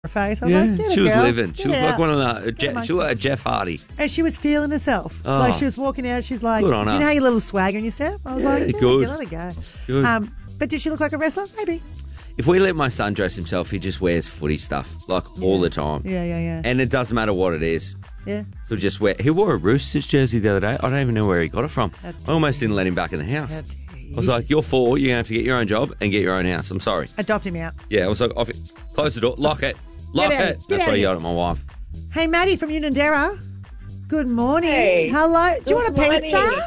her face. I was like, get she it, was girl. living. She Get looked like out. one of the. amongst She looked like Jeff Hardy. And she was feeling herself. Oh. Like she was walking out. She's like, Good on her. you know how your little swagger in your step? I was like, good. let it go. Good. But did she look like a wrestler? Maybe. If we let my son dress himself, he just wears footy stuff like all the time. Yeah. And it doesn't matter what it is. Yeah. He'll just wear. He wore a Roosters jersey the other day. I don't even know where he got it from. How I dare almost didn't let him back in the house. How dare you. I was like, "You're 4. You're gonna have to get your own job and get your own house." I'm sorry. Adopt him out. Yeah, I was like, close the door, lock it, lock out. it. Get That's out why I of yelled at my wife. Hey, Maddie from Unanderra. Good morning. Hey. Hello. Do you want a Good pizza? morning.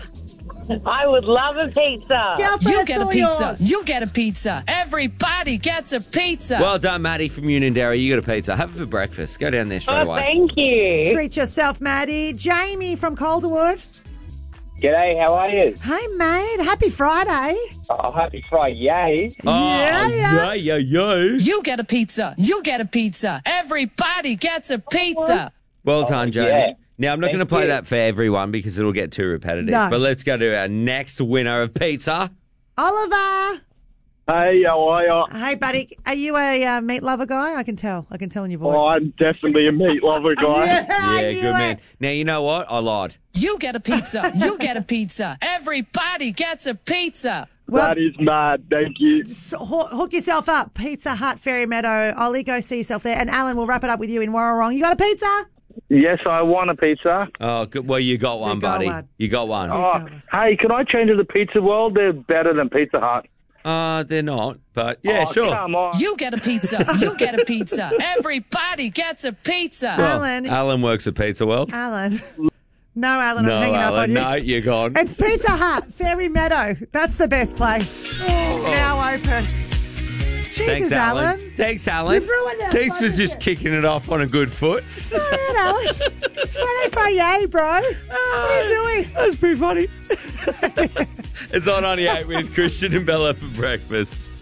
I would love a pizza. Girlfriend, You it's get a all pizza. yours. You get a pizza. Everybody gets a pizza. Well done, Maddie from Unanderra. You got a pizza. Have it for breakfast. Go down there straight Oh, away. thank you. Treat yourself, Maddie. Jamie from Calderwood. G'day, how are you? Hey, mate. Happy Friday. Oh, happy Friday, yay. Yeah. You get a pizza. You get a pizza. Everybody gets a pizza. Well done, Jamie. yeah. Now, I'm not going to Thank play you. that for everyone because it'll get too repetitive. No. But let's go to our next winner of pizza. Oliver. Hey, how are you? Hey, buddy. Are you a meat lover guy? I can tell. I can tell in your voice. Oh, I'm definitely a meat lover guy. I Yeah, knew good it. man. Now, you know what? I lied. You get a pizza. You get a pizza. Everybody gets a pizza. Well, That is mad, thank you. hook yourself up. Pizza Hut, Fairy Meadow. Ollie, go see yourself there. And Alan, we'll wrap it up with you in Warrawong. You got a pizza? Yes, I want a pizza. Oh, good. Well, you got one, got buddy. one. You got one. Oh, hey, can I change to the pizza world? They're better than Pizza Hut. They're not, but yeah, Oh, sure. Come on. You get a pizza. You get a pizza. Everybody gets a pizza. Alan. Alan works at Pizza World. Alan. No, Alan, No, I'm hanging up on Alan, you. no, you're gone. It's Pizza Hut, Fairy Meadow. That's the best place. Now open. Jesus, Thanks, Alan. Thanks, Alan. You've ruined our Thanks for fun, just haven't kicking it off on a good foot. All right, Alan. It's Friday Friday, bro. What are you doing? That's pretty funny. It's on 98 with Christian and Bella for breakfast.